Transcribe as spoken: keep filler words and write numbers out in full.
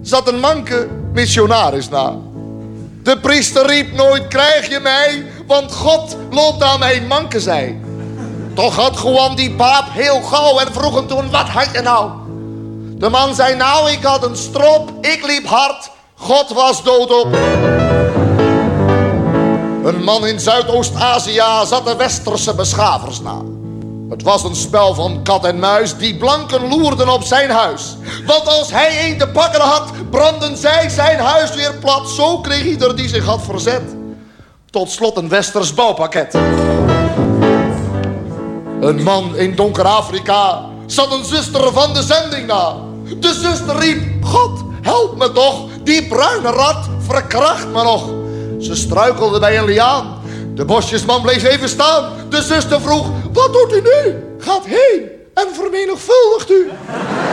zat een manke missionaris na. De priester riep nooit, krijg je mij, want God loopt aan mijn manke zij. Toch had Juan die paap heel gauw en vroeg hem toen, wat had je nou? De man zei, nou, ik had een strop, ik liep hard, God was doodop. Een man in Zuidoost-Azië zat de westerse beschavers na. Het was een spel van kat en muis, die blanken loerden op zijn huis. Want als hij een te pakken had, brandden zij zijn huis weer plat. Zo kreeg ieder die zich had verzet tot slot een westers bouwpakket. Een man in donker Afrika zat een zuster van de zending na. De zuster riep, God, help me toch, die bruine rat verkracht me nog. Ze struikelde bij een liaan. De bosjesman bleef even staan. De zuster vroeg, wat doet u nu? Gaat heen en vermenigvuldigt u.